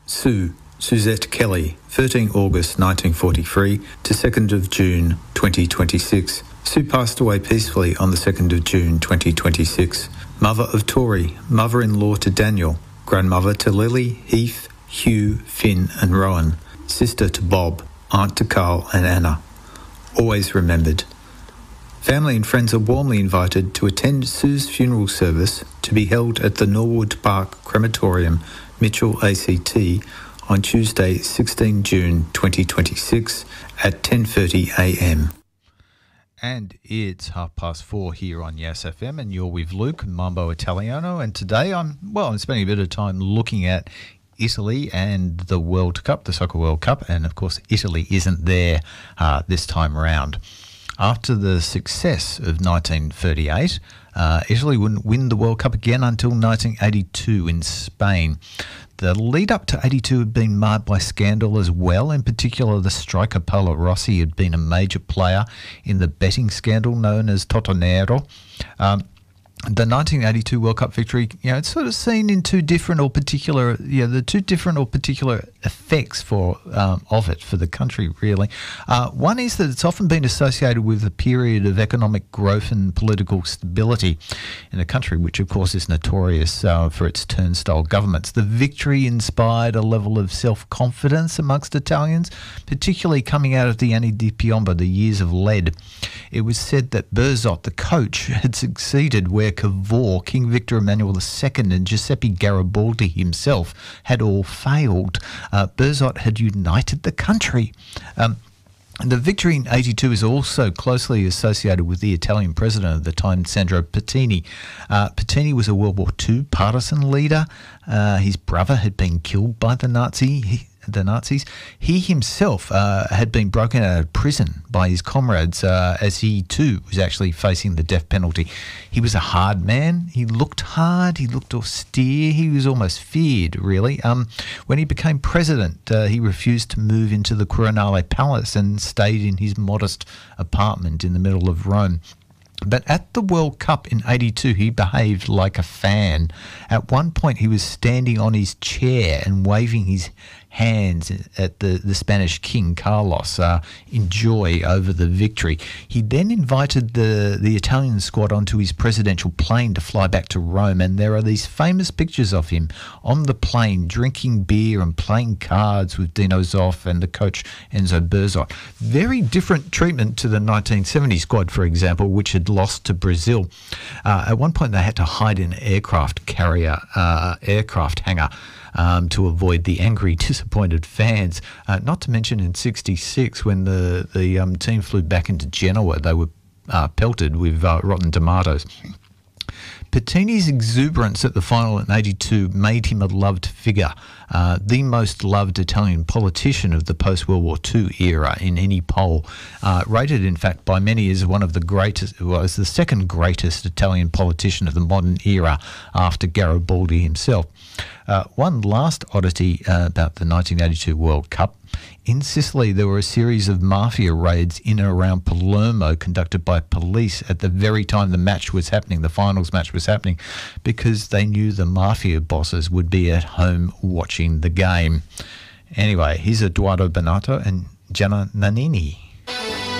Suzette Kelly, 13 August 1943 to 2nd of June 2026. Sue passed away peacefully on the 2nd of June 2026. Mother of Tori, mother-in-law to Daniel, grandmother to Lily, Heath, Hugh, Finn and Rowan, sister to Bob, aunt to Carl and Anna. Always remembered. Family and friends are warmly invited to attend Sue's funeral service to be held at the Norwood Park Crematorium, Mitchell ACT, on Tuesday, 16 June 2026 at 10:30am. And it's 4:30 here on Yes FM, and you're with Luke, Mambo Italiano, and today I'm spending a bit of time looking at Italy and the World Cup, the Soccer World Cup, and of course Italy isn't there this time around. After the success of 1938, Italy wouldn't win the World Cup again until 1982 in Spain. The lead up to 82 had been marred by scandal as well. In particular, the striker Paolo Rossi had been a major player in the betting scandal known as Totonero. The 1982 World Cup victory, it's sort of seen in two different or particular effects of it for the country, really. One is that it's often been associated with a period of economic growth and political stability in a country which, of course, is notorious for its turnstile governments. The victory inspired a level of self-confidence amongst Italians, particularly coming out of the Anni di Piombo, the years of lead. It was said that Berzot, the coach, had succeeded where Cavour, King Victor Emmanuel II and Giuseppe Garibaldi himself had all failed. Berzot had united the country. The victory in 82 is also closely associated with the Italian president at the time, Sandro Pertini. Pertini was a World War II partisan leader. His brother had been killed by the Nazis. He himself had been broken out of prison by his comrades as he too was actually facing the death penalty. He was a hard man. He looked hard. He looked austere. He was almost feared, really. When he became president, he refused to move into the Quirinale Palace and stayed in his modest apartment in the middle of Rome. But at the World Cup in 82, he behaved like a fan. At one point, he was standing on his chair and waving his hands at the Spanish king, Carlos, in joy over the victory. He then invited the Italian squad onto his presidential plane to fly back to Rome, and there are these famous pictures of him on the plane drinking beer and playing cards with Dino Zoff and the coach Enzo Berzot. Very different treatment to the 1970 squad, for example, which had lost to Brazil. At one point, they had to hide in an aircraft carrier, aircraft hangar, to avoid the angry, disappointed fans. Not to mention in '66, when the team flew back into Genoa, they were pelted with rotten tomatoes. Pertini's exuberance at the final in 82 made him a loved figure, the most loved Italian politician of the post-World War II era in any poll, rated in fact by many as one of the greatest, as the second greatest Italian politician of the modern era after Garibaldi himself. One last oddity about the 1982 World Cup. In Sicily, there were a series of mafia raids in and around Palermo conducted by police at the very time the match was happening, the finals match was happening, because they knew the mafia bosses would be at home watching the game. Anyway, here's Edoardo Bennato and Gianna Nannini.